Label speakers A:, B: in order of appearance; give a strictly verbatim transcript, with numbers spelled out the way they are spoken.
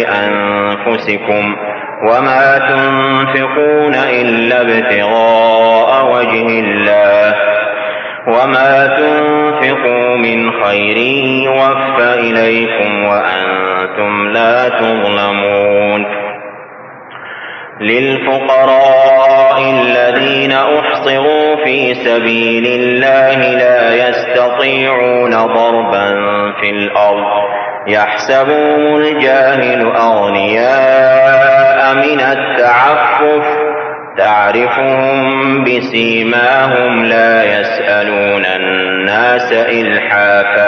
A: لأنفسكم وما تنفقون إلا ابتغاء وجه الله وما تنفقوا من خير يوفى إليكم وأنتم لا تظلمون. للفقراء الذين أحصروا في سبيل الله لا يستطيعون ضربا في الأرض يحسبهم الجاهل أغنياء من التعفف تعرفهم بسيماهم لا يسألون الناس إلحافا